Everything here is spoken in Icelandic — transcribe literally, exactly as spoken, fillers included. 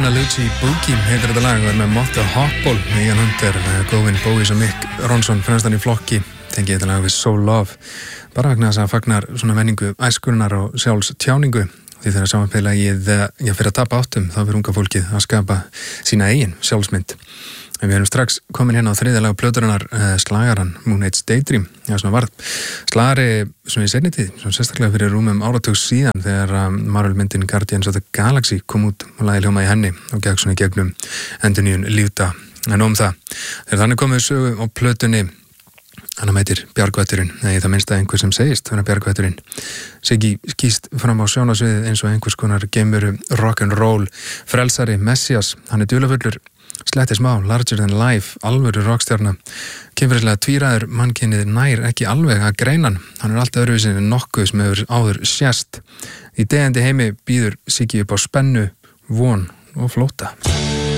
Santa Lucia Boogie heitir þetta lag og er með Motta Hotball, Ian Hunter, Govin Bowies og Mick Ronson fremstan í flokki, tengið þetta lag við Soul Love, bara vegna þess að fagnar svona menningu æskurinnar og sjálfs tjáningu, því þegar samanfélagið ég fyrir að tapa áttum, þá fyrir unga fólkið að skapa sína eigin sjálfsmynd. En við erum strax komin hérna á þriðja lag plöturinnar uh, slagaran Moon Age Daydream, já svona varð. Slagari svona í seinni tíð, svona sérstaklega fyrir rúmum áratugs síðan þegar um, Marvel-myndin Guardians of the Galaxy kom út og lagði hljóma í henni og gekk svona í gegnum endurnýjun lífda. En um það, þegar þannig komið sögu á plötunni, hann meitir Bjargvætturinn, eða í það minnsta einhver sem segist vera Bjargvætturinn. Siggi skýst fram á sjónasviðið eins og einhvers konar geimveru rock'n'roll, frelsari, messias, hann er dularfullur, sletti smá, larger than life, alvöru rockstjarna, kynferðislega tvíræður mannkynið nær ekki alveg að greinan, hann er allt öðruvísin en nokkuð sem hefur áður sést. Í deyjandi heimi býður Siggi upp á spennu, von og flóta.